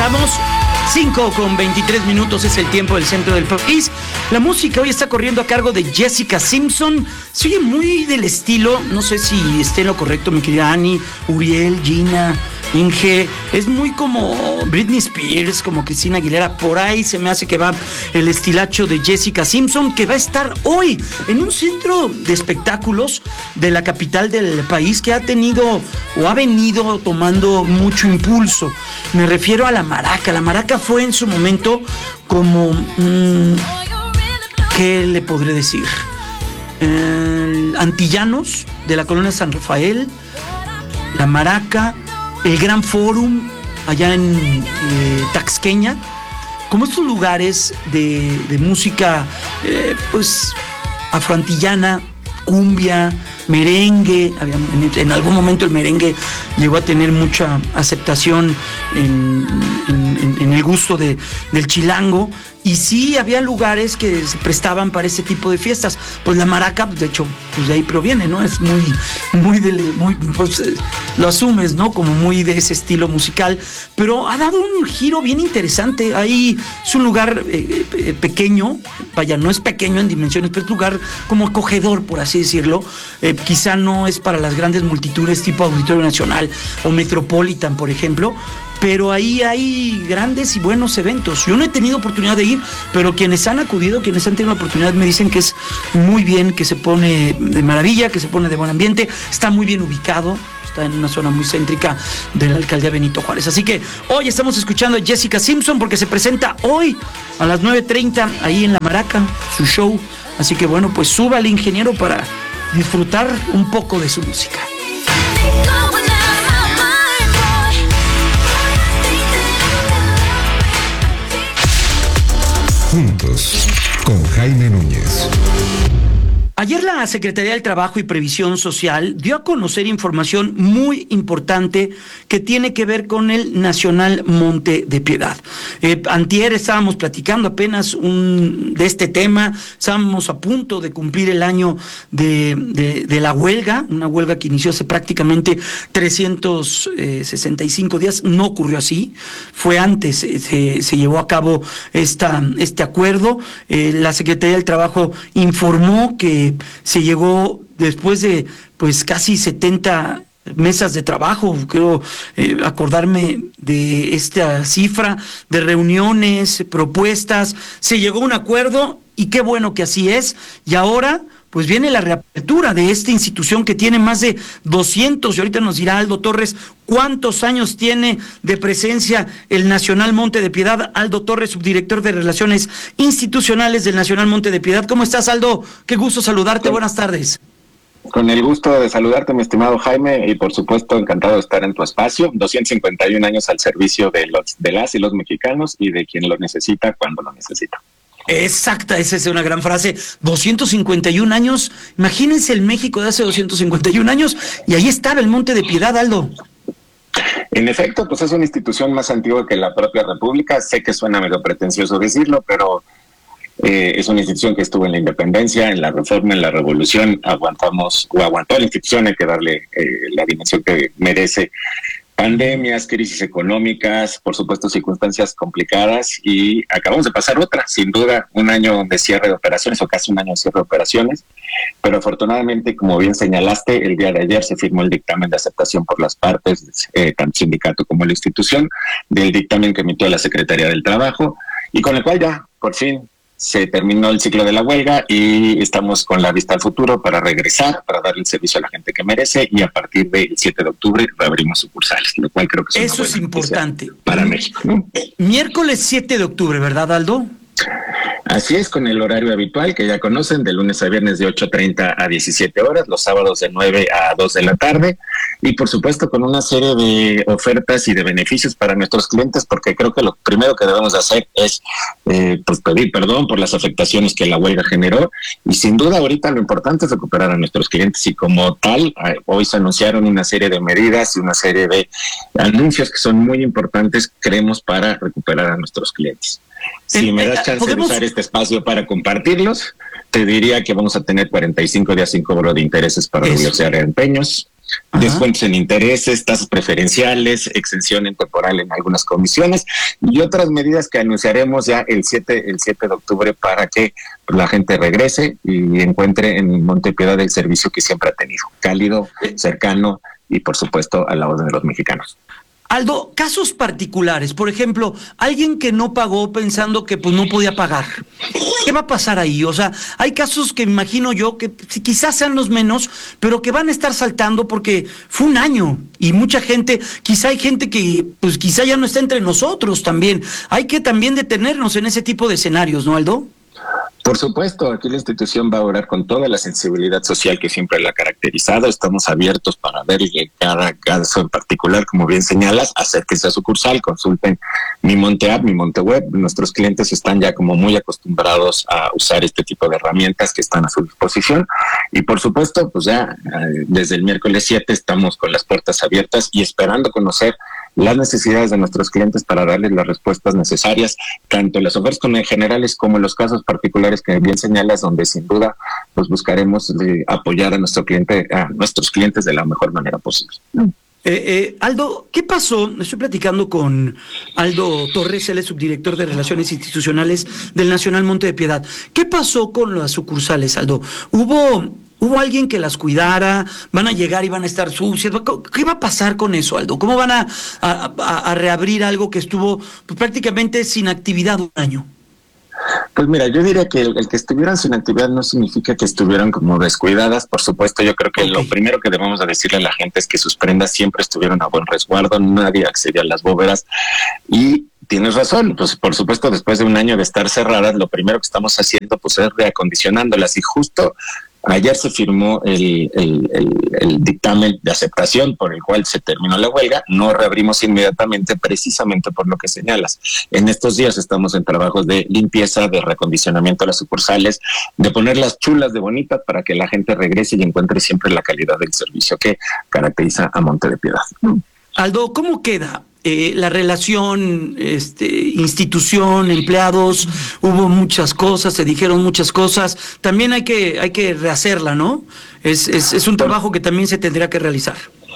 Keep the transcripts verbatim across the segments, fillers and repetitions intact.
Regresamos. cinco con veintitrés minutos es el tiempo del centro del país. La música hoy está corriendo a cargo de Jessica Simpson. Se oye muy del estilo, no sé si esté en lo correcto, mi querida Ani, Uriel, Gina, Inge. Es muy como Britney Spears, como Cristina Aguilera. Por ahí se me hace que va el estilacho de Jessica Simpson, que va a estar hoy en un centro de espectáculos de la capital del país que ha tenido o ha venido tomando mucho impulso. Me refiero a la Maraca. La Maraca fue en su momento como... Mmm, ¿qué le podré decir? Eh, Antillanos de la colonia San Rafael, la Maraca, el Gran Fórum allá en eh, Taxqueña, como estos lugares de, de música eh, pues afroantillana, cumbia, merengue. En, en algún momento el merengue llegó a tener mucha aceptación en, en, en el gusto de, del chilango, y sí había lugares que se prestaban para ese tipo de fiestas. Pues la Maraca, de hecho, pues de ahí proviene, ¿no? Es muy, muy, de, muy pues, lo asumes, ¿no? Como muy de ese estilo musical, pero ha dado un giro bien interesante. Ahí es un lugar eh, eh, pequeño, vaya, no es pequeño en dimensiones, pero es un lugar como acogedor, por así decirlo. Eh, quizá no es para las grandes multitudes tipo Auditorio Nacional o Metropolitan, por ejemplo, pero ahí hay grandes y buenos eventos. Yo no he tenido oportunidad de ir, pero quienes han acudido, quienes han tenido la oportunidad, me dicen que es muy bien, que se pone de maravilla, que se pone de buen ambiente, está muy bien ubicado, está en una zona muy céntrica de la alcaldía Benito Juárez. Así que hoy estamos escuchando a Jessica Simpson porque se presenta hoy a las nueve treinta ahí en la Maraca, su show. Así que bueno, pues suba al ingeniero para disfrutar un poco de su música. Juntos, con Jaime Núñez. Ayer la Secretaría del Trabajo y Previsión Social dio a conocer información muy importante que tiene que ver con el Nacional Monte de Piedad. Eh, antier estábamos platicando apenas un, de este tema, estábamos a punto de cumplir el año de, de, de la huelga, una huelga que inició hace prácticamente trescientos sesenta y cinco días, no ocurrió así, fue antes, se, se llevó a cabo esta, este acuerdo. Eh, la Secretaría del Trabajo informó que se llegó después de pues casi setenta mesas de trabajo, quiero eh, acordarme de esta cifra, de reuniones, propuestas, se llegó a un acuerdo y qué bueno que así es. Y ahora pues viene la reapertura de esta institución que tiene más de doscientos, y ahorita nos dirá Aldo Torres cuántos años tiene de presencia el Nacional Monte de Piedad. Aldo Torres, subdirector de Relaciones Institucionales del Nacional Monte de Piedad. ¿Cómo estás, Aldo? Qué gusto saludarte, buenas tardes. Con el gusto de saludarte, mi estimado Jaime, y por supuesto encantado de estar en tu espacio. doscientos cincuenta y un años al servicio de los de las y los mexicanos y de quien lo necesita cuando lo necesita. Exacta, esa es una gran frase. doscientos cincuenta y un años, imagínense el México de hace doscientos cincuenta y un años, y ahí estaba el Monte de Piedad, Aldo. En efecto, pues es una institución más antigua que la propia República. Sé que suena medio pretencioso decirlo, pero eh, es una institución que estuvo en la independencia, en la reforma, en la revolución. Aguantamos, o aguantó la institución, hay que darle eh, la dimensión que merece. Pandemias, crisis económicas, por supuesto circunstancias complicadas, y acabamos de pasar otra, sin duda, un año de cierre de operaciones o casi un año de cierre de operaciones, pero afortunadamente, como bien señalaste, el día de ayer se firmó el dictamen de aceptación por las partes, eh, tanto sindicato como la institución, del dictamen que emitió la Secretaría del Trabajo, y con el cual ya, por fin, se terminó el ciclo de la huelga y estamos con la vista al futuro para regresar, para darle el servicio a la gente que merece, y a partir del siete de octubre reabrimos sucursales, lo cual creo que es eso es importante para México, ¿no? Miércoles siete de octubre, ¿verdad, Aldo? Así es, con el horario habitual que ya conocen, de lunes a viernes de ocho treinta a diecisiete horas, los sábados de nueve a dos de la tarde, y por supuesto con una serie de ofertas y de beneficios para nuestros clientes, porque creo que lo primero que debemos hacer es eh, pues pedir perdón por las afectaciones que la huelga generó, y sin duda ahorita lo importante es recuperar a nuestros clientes, y como tal, hoy se anunciaron una serie de medidas y una serie de anuncios que son muy importantes, creemos, para recuperar a nuestros clientes. Si me das chance ¿podemos? de usar este espacio para compartirlos, te diría que vamos a tener cuarenta y cinco días sin cobro de intereses para negociar empeños. Ajá. Descuentos en intereses, tasas preferenciales, exención en temporal en algunas comisiones y otras medidas que anunciaremos ya el siete, el siete de octubre para que la gente regrese y encuentre en Montepiedad el servicio que siempre ha tenido, cálido, cercano y por supuesto a la orden de los mexicanos. Aldo, casos particulares, por ejemplo, alguien que no pagó pensando que pues no podía pagar, ¿qué va a pasar ahí? O sea, hay casos que imagino yo que quizás sean los menos, pero que van a estar saltando porque fue un año y mucha gente, quizá hay gente que pues quizá ya no está entre nosotros también, hay que también detenernos en ese tipo de escenarios, ¿no, Aldo? Por supuesto, aquí la institución va a orar con toda la sensibilidad social que siempre la ha caracterizado. Estamos abiertos para ver cada caso en particular, como bien señalas, acérquense a sucursal, consulten Mi Monte App, Mi Monte Web. Nuestros clientes están ya como muy acostumbrados a usar este tipo de herramientas que están a su disposición. Y por supuesto, pues ya desde el miércoles siete estamos con las puertas abiertas y esperando conocer las necesidades de nuestros clientes para darles las respuestas necesarias, tanto las ofertas generales como los casos particulares que bien señalas, donde sin duda pues buscaremos de apoyar a nuestro cliente, a nuestros clientes de la mejor manera posible. Eh, eh, Aldo, ¿qué pasó? Estoy platicando con Aldo Torres, él es subdirector de Relaciones Institucionales del Nacional Monte de Piedad. ¿Qué pasó con las sucursales, Aldo? ¿Hubo... ¿Hubo alguien que las cuidara? ¿Van a llegar y van a estar sucias? ¿Qué va a pasar con eso, Aldo? ¿Cómo van a, a, a reabrir algo que estuvo pues, prácticamente sin actividad un año? Pues mira, yo diría que el, el que estuvieran sin actividad no significa que estuvieran como descuidadas. Por supuesto, yo creo que okay. Lo primero que debemos de decirle a la gente es que sus prendas siempre estuvieron a buen resguardo, nadie accedió a las bóvedas y tienes razón, pues por supuesto después de un año de estar cerradas, lo primero que estamos haciendo pues es reacondicionándolas y justo ayer se firmó el, el, el, el dictamen de aceptación por el cual se terminó la huelga. No reabrimos inmediatamente precisamente por lo que señalas. En estos días estamos en trabajos de limpieza, de reacondicionamiento de las sucursales, de ponerlas chulas de bonitas para que la gente regrese y encuentre siempre la calidad del servicio que caracteriza a Monte de Piedad. Aldo, ¿cómo queda eh, la relación este, institución, empleados? Hubo muchas cosas, se dijeron muchas cosas. También hay que hay que rehacerla, ¿no? Es, es, es un trabajo que también se tendría que realizar.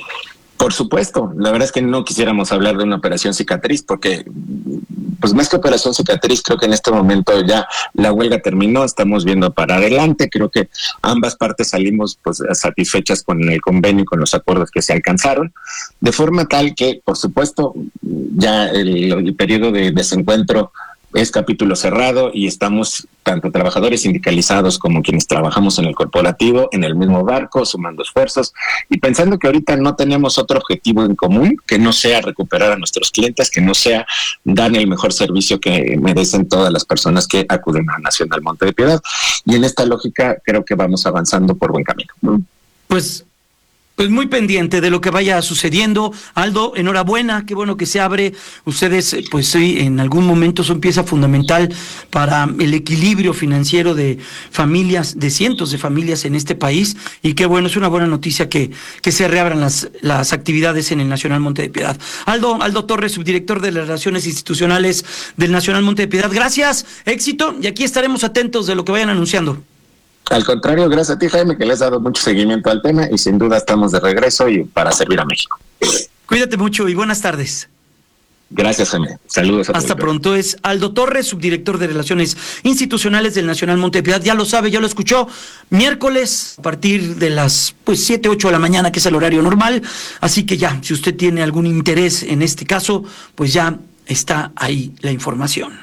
Por supuesto, la verdad es que no quisiéramos hablar de una operación cicatriz porque, pues más que operación cicatriz, creo que en este momento ya la huelga terminó, estamos viendo para adelante, creo que ambas partes salimos pues satisfechas con el convenio y con los acuerdos que se alcanzaron, de forma tal que, por supuesto, ya el, el periodo de desencuentro es capítulo cerrado y estamos tanto trabajadores sindicalizados como quienes trabajamos en el corporativo en el mismo barco, sumando esfuerzos y pensando que ahorita no tenemos otro objetivo en común que no sea recuperar a nuestros clientes, que no sea dar el mejor servicio que merecen todas las personas que acuden a Nacional Monte de Piedad. Y en esta lógica creo que vamos avanzando por buen camino. Pues Pues muy pendiente de lo que vaya sucediendo. Aldo, enhorabuena, qué bueno que se abre. Ustedes, pues sí, en algún momento son pieza fundamental para el equilibrio financiero de familias, de cientos de familias en este país. Y qué bueno, es una buena noticia que, que se reabran las, las actividades en el Nacional Monte de Piedad. Aldo, Aldo Torres, subdirector de las Relaciones Institucionales del Nacional Monte de Piedad. Gracias, éxito, y aquí estaremos atentos de lo que vayan anunciando. Al contrario, gracias a ti, Jaime, que le has dado mucho seguimiento al tema y sin duda estamos de regreso y para servir a México. Cuídate mucho y buenas tardes. Gracias, Jaime. Saludos a todos. Hasta pronto. Es Aldo Torres, subdirector de Relaciones Institucionales del Nacional Monte de Piedad. Ya lo sabe, ya lo escuchó. Miércoles a partir de las pues siete, ocho de la mañana, que es el horario normal. Así que ya, si usted tiene algún interés en este caso, pues ya está ahí la información.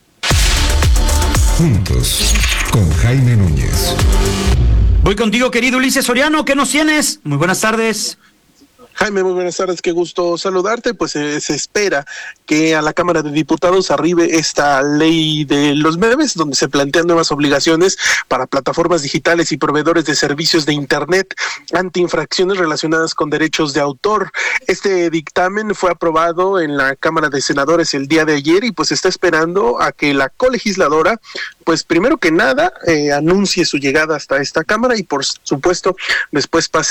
Juntos, con Jaime Núñez. Voy contigo, querido Ulises Soriano, ¿qué nos tienes? Muy buenas tardes. Jaime, muy buenas tardes, qué gusto saludarte. Pues eh, se espera que a la Cámara de Diputados arribe esta ley de los memes, donde se plantean nuevas obligaciones para plataformas digitales y proveedores de servicios de Internet ante infracciones relacionadas con derechos de autor. Este dictamen fue aprobado en la Cámara de Senadores el día de ayer y pues se está esperando a que la colegisladora, pues primero que nada, eh, anuncie su llegada hasta esta Cámara y por supuesto después pase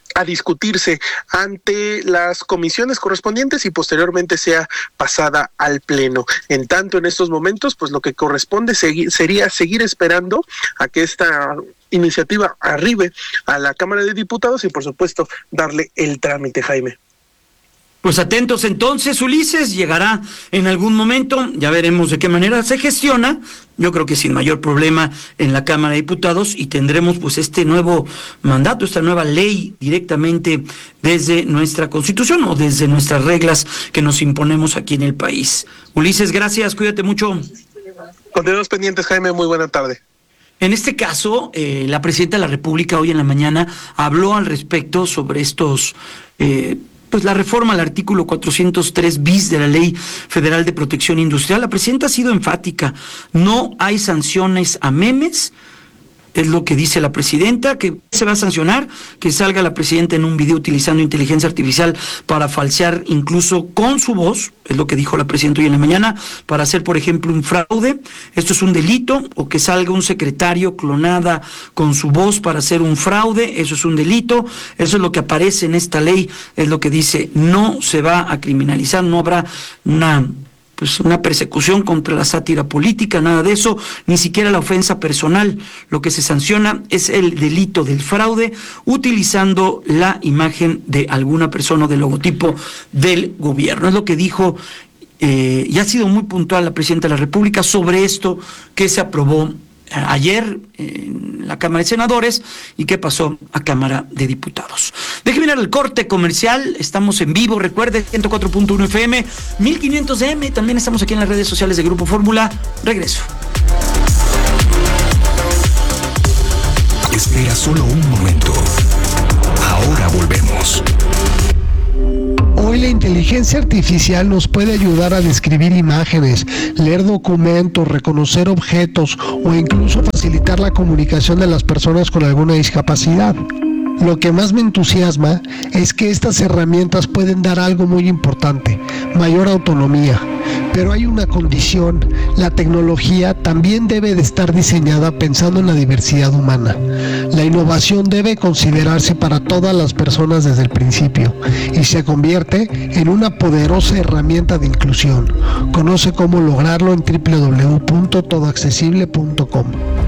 a discutirse ante las comisiones correspondientes y posteriormente sea pasada al Pleno. En tanto, en estos momentos, pues lo que corresponde segui- sería seguir esperando a que esta iniciativa arribe a la Cámara de Diputados y, por supuesto, darle el trámite, Jaime. Pues atentos entonces, Ulises, llegará en algún momento, ya veremos de qué manera se gestiona, yo creo que sin mayor problema en la Cámara de Diputados, y tendremos pues este nuevo mandato, esta nueva ley directamente desde nuestra Constitución o desde nuestras reglas que nos imponemos aquí en el país. Ulises, gracias, cuídate mucho. Continuamos pendientes, Jaime, muy buena tarde. En este caso, eh, la Presidenta de la República hoy en la mañana habló al respecto sobre estos... Eh, pues la reforma al artículo cuatrocientos tres bis de la Ley Federal de Protección Industrial. La presidenta ha sido enfática, no hay sanciones a memes, es lo que dice la presidenta, que se va a sancionar, que salga la presidenta en un video utilizando inteligencia artificial para falsear incluso con su voz, es lo que dijo la presidenta hoy en la mañana, para hacer, por ejemplo, un fraude, esto es un delito, o que salga un secretario clonada con su voz para hacer un fraude, eso es un delito, eso es lo que aparece en esta ley, es lo que dice, no se va a criminalizar, no habrá una... pues una persecución contra la sátira política, nada de eso, ni siquiera la ofensa personal. Lo que se sanciona es el delito del fraude utilizando la imagen de alguna persona o del logotipo del gobierno. Es lo que dijo, eh, y ha sido muy puntual la Presidenta de la República sobre esto que se aprobó ayer en la Cámara de Senadores y que pasó a Cámara de Diputados. Déjeme mirar el corte comercial, estamos en vivo, recuerde, ciento cuatro punto uno F M, mil quinientos de M, también estamos aquí en las redes sociales de Grupo Fórmula. Regreso. Espera solo un momento. Ahora volvemos. Hoy la inteligencia artificial nos puede ayudar a describir imágenes, leer documentos, reconocer objetos o incluso facilitar la comunicación de las personas con alguna discapacidad. Lo que más me entusiasma es que estas herramientas pueden dar algo muy importante, mayor autonomía. Pero hay una condición, la tecnología también debe de estar diseñada pensando en la diversidad humana. La innovación debe considerarse para todas las personas desde el principio y se convierte en una poderosa herramienta de inclusión. Conoce cómo lograrlo en doble u doble u doble u punto todo accesible punto com.